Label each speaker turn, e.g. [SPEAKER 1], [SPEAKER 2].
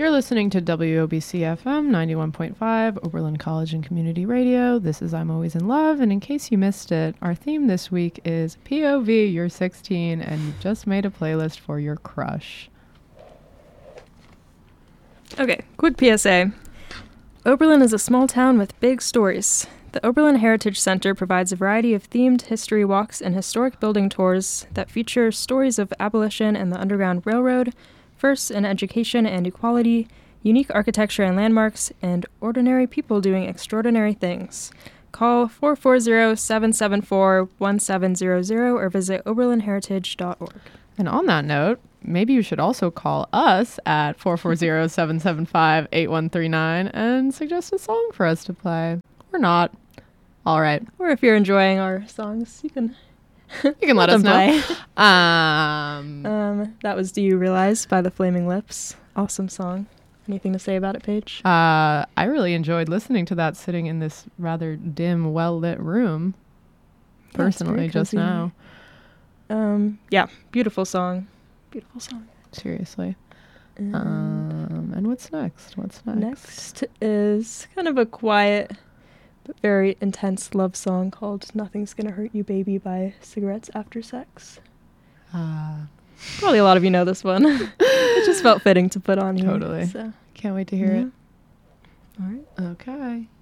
[SPEAKER 1] You're listening to WOBC FM 91.5, Oberlin College and Community Radio. This is I'm Always in Love, and in case you missed it, our theme this week is POV, you're 16, and you just made a playlist for your crush.
[SPEAKER 2] Okay, quick PSA. Oberlin is a small town with big stories. The Oberlin Heritage Center provides a variety of themed history walks and historic building tours that feature stories of abolition and the Underground Railroad, firsts in education and equality, unique architecture and landmarks, and ordinary people doing extraordinary things. Call 440-774-1700 or visit oberlinheritage.org.
[SPEAKER 1] And on that note, maybe you should also call us at 440-775-8139 and suggest a song for us to play. Or not. All right.
[SPEAKER 2] Or if you're enjoying our songs, you can
[SPEAKER 1] let us know.
[SPEAKER 2] That was Do You Realize by the Flaming Lips. Awesome song. Anything to say about it, Paige?
[SPEAKER 1] I really enjoyed listening to that sitting in this rather dim, well-lit room. Personally, just now.
[SPEAKER 2] Yeah, beautiful song. Beautiful song.
[SPEAKER 1] Seriously. And what's next?
[SPEAKER 2] Next is kind of a quiet but very intense love song called Nothing's Gonna Hurt You Baby by Cigarettes After Sex. Probably a lot of you know this one. It just felt fitting to put on here.
[SPEAKER 1] Totally.
[SPEAKER 2] So.
[SPEAKER 1] Can't wait to hear it.
[SPEAKER 2] All right.
[SPEAKER 1] Okay.